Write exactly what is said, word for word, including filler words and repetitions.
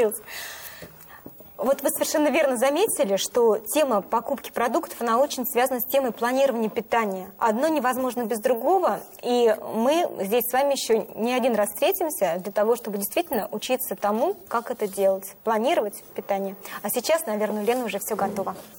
получилось. Вот вы совершенно верно заметили, что тема покупки продуктов, она очень связана с темой планирования питания. Одно невозможно без другого, и мы здесь с вами еще не один раз встретимся для того, чтобы действительно учиться тому, как это делать, планировать питание. А сейчас, наверное, у Лены уже все готово.